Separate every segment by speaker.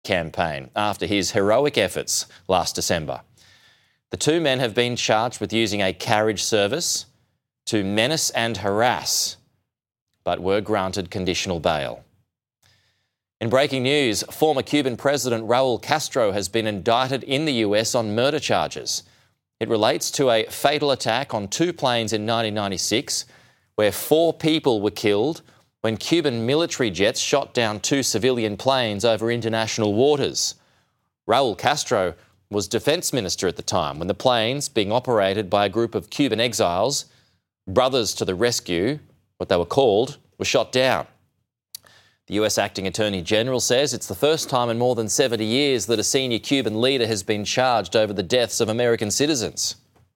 Speaker 1: campaign after his heroic efforts last December. The two men have been charged with using a carriage service to menace and harass, but were granted conditional bail. In breaking news, former Cuban President Raul Castro has been indicted in the US on murder charges. It relates to a fatal attack on two planes in 1996, where 4 people were killed when Cuban military jets shot down 2 civilian planes over international waters. Raul Castro was defence minister at the time when the planes, being operated by a group of Cuban exiles, Brothers to the Rescue, what they were called, were shot down. The US Acting Attorney General says it's the first time in more than 70 years that a senior Cuban leader has been charged over the deaths of American citizens.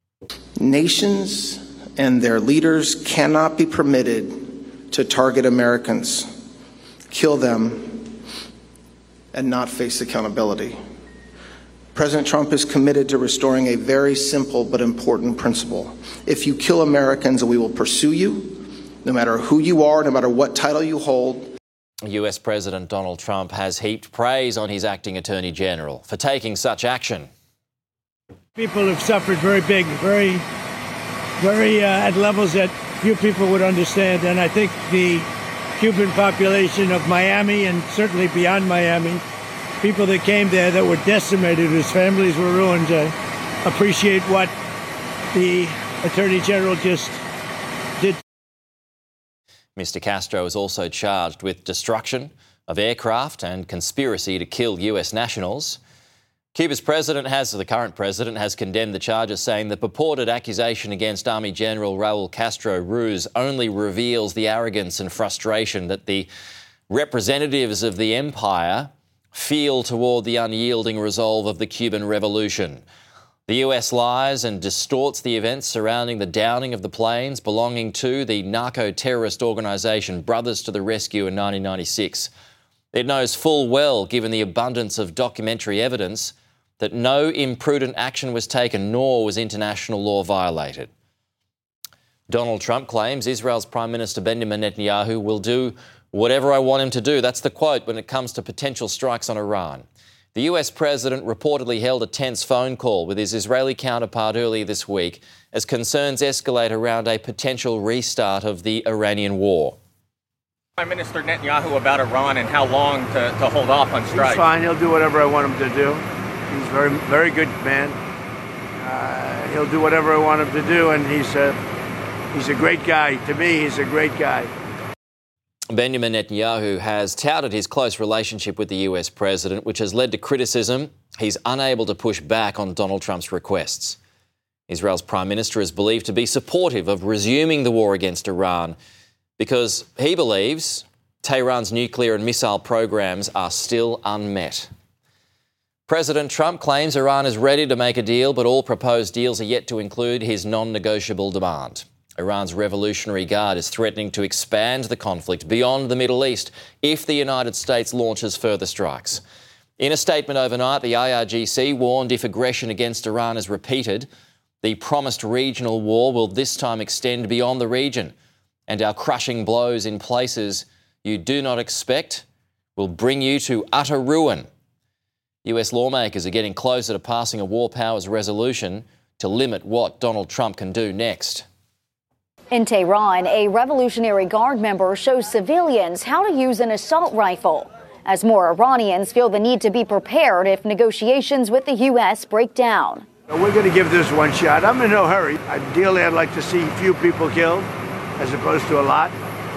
Speaker 2: Nations and their leaders cannot be permitted to target Americans, kill them, and not face accountability. President Trump is committed to restoring a very simple but important principle. If you kill Americans, we will pursue you, no matter who you are, no matter what title you hold.
Speaker 1: US President Donald Trump has heaped praise on his acting Attorney General for taking such action.
Speaker 3: People have suffered very big, very at levels that few people would understand. And I think the Cuban population of Miami and certainly beyond Miami, people that came there that were decimated, whose families were ruined, appreciate what the Attorney General just did.
Speaker 1: Mr. Castro is also charged with destruction of aircraft and conspiracy to kill US nationals. Cuba's the current president has condemned the charges, saying the purported accusation against Army General Raul Castro Ruz only reveals the arrogance and frustration that the representatives of the empire feel toward the unyielding resolve of the Cuban Revolution. The US lies and distorts the events surrounding the downing of the planes belonging to the narco-terrorist organisation Brothers to the Rescue in 1996. It knows full well, given the abundance of documentary evidence, that no imprudent action was taken, nor was international law violated. Donald Trump claims Israel's Prime Minister Benjamin Netanyahu will do whatever I want him to do. That's the quote when it comes to potential strikes on Iran. The US president reportedly held a tense phone call with his Israeli counterpart earlier this week as concerns escalate around a potential restart of the Iranian war.
Speaker 4: Prime Minister Netanyahu about Iran and how long to hold off on strikes.
Speaker 3: He's fine. He'll do whatever I want him to do. He's a very good man. He'll do whatever I want him to do, and he's a great guy. To me, he's a great guy.
Speaker 1: Benjamin Netanyahu has touted his close relationship with the US president, which has led to criticism he's unable to push back on Donald Trump's requests. Israel's prime minister is believed to be supportive of resuming the war against Iran because he believes Tehran's nuclear and missile programs are still unmet. President Trump claims Iran is ready to make a deal, but all proposed deals are yet to include his non-negotiable demand. Iran's Revolutionary Guard is threatening to expand the conflict beyond the Middle East if the United States launches further strikes. In a statement overnight, the IRGC warned if aggression against Iran is repeated, the promised regional war will this time extend beyond the region, and our crushing blows in places you do not expect will bring you to utter ruin. US lawmakers are getting closer to passing a war powers resolution to limit what Donald Trump can do next.
Speaker 5: In Tehran, a Revolutionary Guard member shows civilians how to use an assault rifle, as more Iranians feel the need to be prepared if negotiations with the U.S. break down.
Speaker 3: We're going to give this one shot. I'm in no hurry. Ideally, I'd like to see a few people killed as opposed to a lot.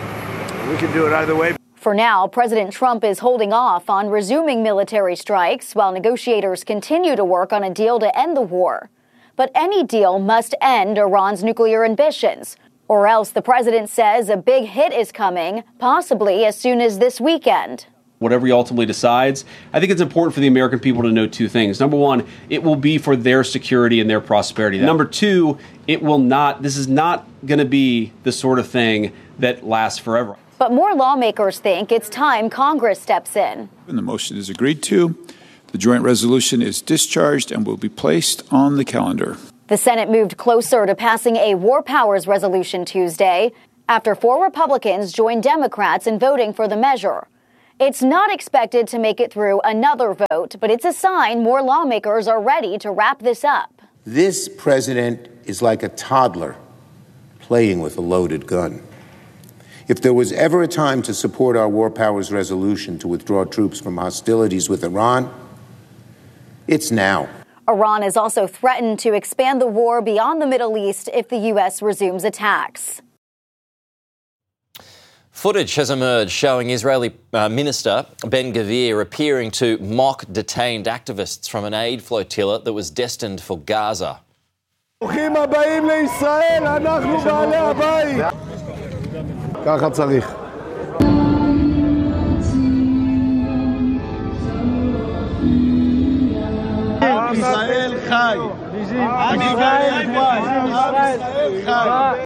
Speaker 3: We can do it either way.
Speaker 5: For now, President Trump is holding off on resuming military strikes while negotiators continue to work on a deal to end the war. But any deal must end Iran's nuclear ambitions, or else the president says a big hit is coming, possibly as soon as this weekend.
Speaker 6: Whatever he ultimately decides, I think it's important for the American people to know two things. Number one, it will be for their security and their prosperity. Number two, this is not going to be the sort of thing that lasts forever.
Speaker 5: But more lawmakers think it's time Congress steps in.
Speaker 7: And the motion is agreed to. The joint resolution is discharged and will be placed on the calendar.
Speaker 5: The Senate moved closer to passing a war powers resolution Tuesday after 4 Republicans joined Democrats in voting for the measure. It's not expected to make it through another vote, but it's a sign more lawmakers are ready to wrap this up.
Speaker 8: This president is like a toddler playing with a loaded gun. If there was ever a time to support our war powers resolution to withdraw troops from hostilities with Iran, it's now.
Speaker 5: Iran has also threatened to expand the war beyond the Middle East if the U.S. resumes attacks.
Speaker 1: Footage has emerged showing Israeli Minister Ben-Gvir appearing to mock detained activists from an aid flotilla that was destined for Gaza.
Speaker 9: ברוכים הבאים לישראל, אנחנו בעלי הבית. ככה צריך. עם ישראל חי. עם ישראל חי.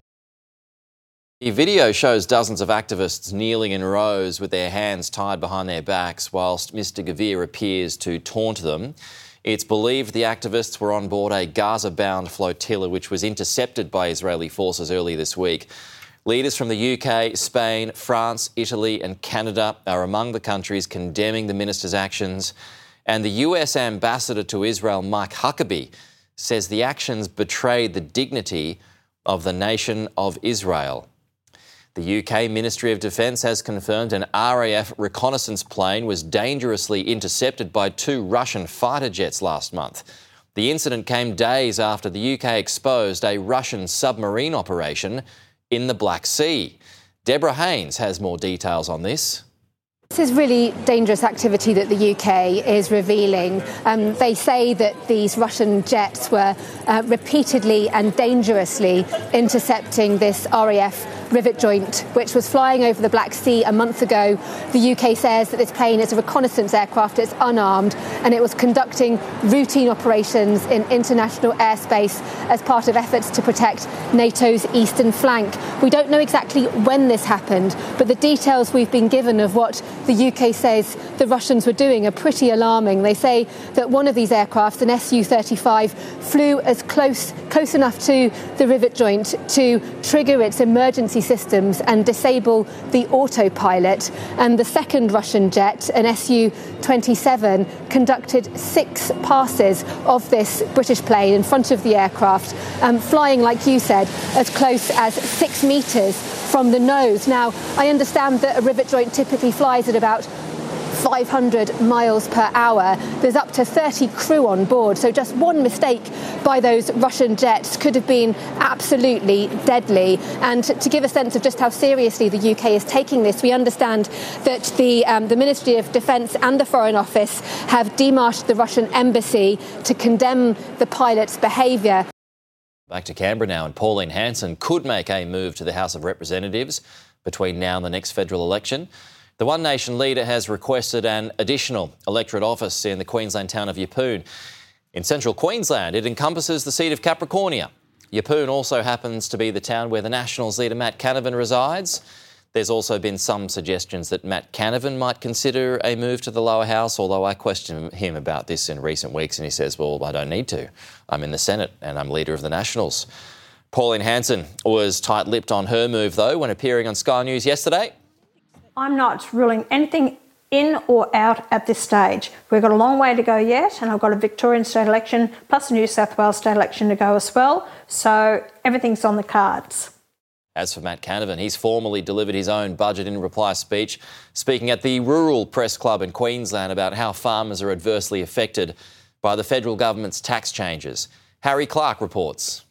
Speaker 1: The video shows dozens of activists kneeling in rows with their hands tied behind their backs whilst Mr. Gvir appears to taunt them. It's believed the activists were on board a Gaza-bound flotilla which was intercepted by Israeli forces early this week. Leaders from the UK, Spain, France, Italy and Canada are among the countries condemning the minister's actions. And the US ambassador to Israel, Mike Huckabee, says the actions betrayed the dignity of the nation of Israel. The UK Ministry of Defence has confirmed an RAF reconnaissance plane was dangerously intercepted by 2 Russian fighter jets last month. The incident came days after the UK exposed a Russian submarine operation in the Black Sea. Deborah Haynes has more details on this.
Speaker 10: This is really dangerous activity that the UK is revealing. They say that these Russian jets were repeatedly and dangerously intercepting this RAF rivet joint, which was flying over the Black Sea a month ago. The UK says that this plane is a reconnaissance aircraft, it's unarmed, and it was conducting routine operations in international airspace as part of efforts to protect NATO's eastern flank. We don't know exactly when this happened, but the details we've been given of what the UK says the Russians were doing are pretty alarming. They say that one of these aircraft, an Su-35, flew as close enough to the rivet joint to trigger its emergency systems and disable the autopilot. And the second Russian jet, an Su-27, conducted 6 passes of this British plane in front of the aircraft, flying, like you said, as close as 6 metres from the nose. Now, I understand that a rivet joint typically flies at about 500 miles per hour. There's up to 30 crew on board, so just one mistake by those Russian jets could have been absolutely deadly. And to give a sense of just how seriously the UK is taking this, we understand that the Ministry of Defence and the Foreign Office have demarched the Russian embassy to condemn the pilot's behaviour.
Speaker 1: Back to Canberra now, and Pauline Hanson could make a move to the House of Representatives between now and the next federal election. The One Nation leader has requested an additional electorate office in the Queensland town of Yeppoon. In central Queensland, it encompasses the seat of Capricornia. Yeppoon also happens to be the town where the Nationals leader Matt Canavan resides. There's also been some suggestions that Matt Canavan might consider a move to the lower house, although I questioned him about this in recent weeks and he says, well, I don't need to. I'm in the Senate and I'm leader of the Nationals. Pauline Hanson was tight-lipped on her move, though, when appearing on Sky News yesterday.
Speaker 11: I'm not ruling anything in or out at this stage. We've got a long way to go yet, and I've got a Victorian state election plus a New South Wales state election to go as well, so everything's on the cards.
Speaker 1: As for Matt Canavan, he's formally delivered his own budget in reply speech, speaking at the Rural Press Club in Queensland about how farmers are adversely affected by the federal government's tax changes. Harry Clark reports.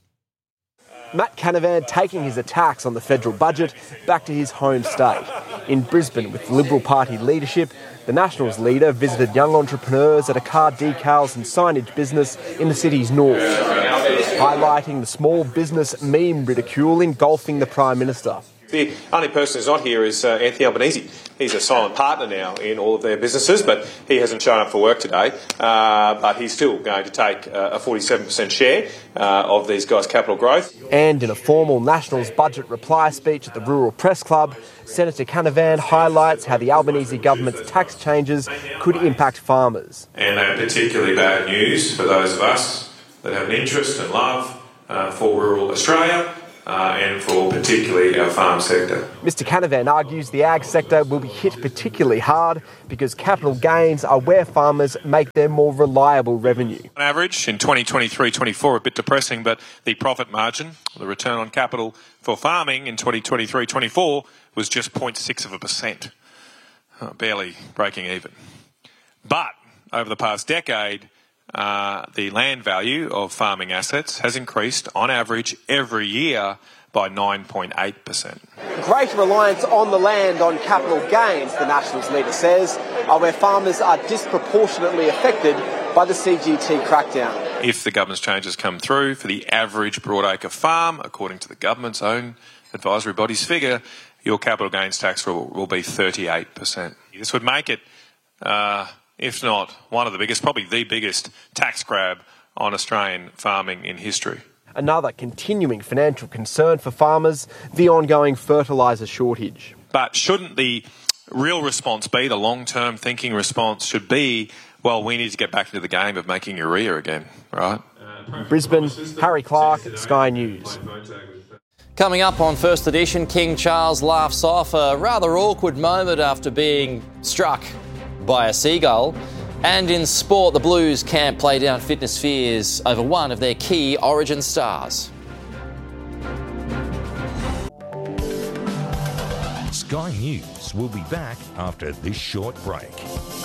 Speaker 12: Matt Canavan taking his attacks on the federal budget back to his home state. In Brisbane, with Liberal Party leadership, the Nationals leader visited young entrepreneurs at a car decals and signage business in the city's north, highlighting the small business meme ridicule engulfing the Prime Minister.
Speaker 13: The only person who's not here is Anthony Albanese. He's a silent partner now in all of their businesses, but he hasn't shown up for work today. But he's still going to take a 47% share of these guys' capital growth.
Speaker 12: And in a formal Nationals budget reply speech at the Rural Press Club, Senator Canavan highlights how the Albanese government's tax changes could impact farmers.
Speaker 13: And they're particularly bad news for those of us that have an interest and love for rural Australia. and for particularly our farm sector.
Speaker 12: Mr Canavan argues the ag sector will be hit particularly hard because capital gains are where farmers make their more reliable revenue.
Speaker 13: On average, in 2023-24, a bit depressing, but the profit margin, the return on capital for farming in 2023-24 was just 0.6%, barely breaking even. But over the past decade, the land value of farming assets has increased on average every year by 9.8%.
Speaker 12: Greater reliance on the land on capital gains, the Nationals leader says, are where farmers are disproportionately affected by the CGT crackdown.
Speaker 13: If the government's changes come through for the average broadacre farm, according to the government's own advisory body's figure, your capital gains tax will be 38%. This would make it if not one of the biggest, probably the biggest tax grab on Australian farming in history.
Speaker 12: Another continuing financial concern for farmers, the ongoing fertiliser shortage.
Speaker 13: But shouldn't the real response be, the long-term thinking response should be, well, we need to get back into the game of making urea again, right?
Speaker 12: Brisbane, Harry Clark, Sky News.
Speaker 1: Coming up on First Edition, King Charles laughs off a rather awkward moment after being struck by a seagull. And in sport, the Blues can't play down fitness fears over one of their key Origin stars.
Speaker 14: Sky News will be back after this short break.